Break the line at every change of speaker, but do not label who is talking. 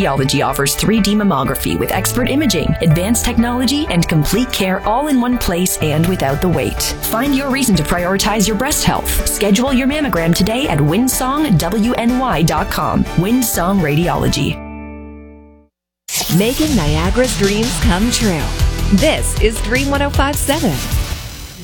Radiology offers 3D mammography with expert imaging, advanced technology, and complete care all in one place and without the wait. Find your reason to prioritize your breast health. Schedule your mammogram today at winsongwny.com. Winsong Radiology.
Making Niagara's dreams come true. This is Dream 105.7.